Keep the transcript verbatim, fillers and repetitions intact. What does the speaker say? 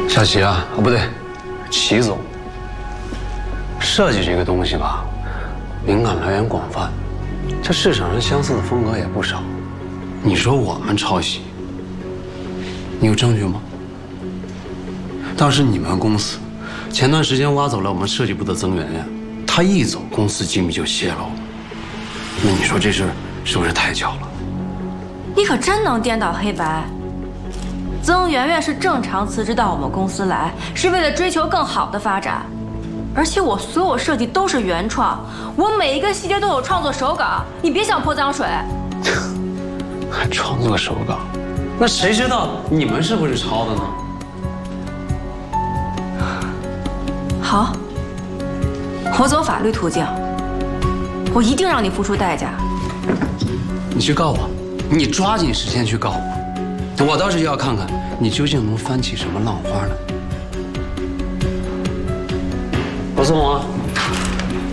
小齐啊，啊不对，齐总。设计这个东西吧，灵感来源广泛，这市场上相似的风格也不少。你说我们抄袭，你有证据吗？当时你们公司前段时间挖走了我们设计部的曾媛媛，她一走，公司机密就泄露了。那你说这事儿是不是太巧了？ 你可真能颠倒黑白。曾媛媛是正常辞职到我们公司来，是为了追求更好的发展。而且我所有设计都是原创，我每一个细节都有创作手稿，你别想泼脏水。 还创作手稿，那谁知道你们是不是抄的呢？ 好，我走法律途径，我一定让你付出代价。 你去告我，你抓紧时间去告我，我倒是要看看你究竟能翻起什么浪花来。我送我。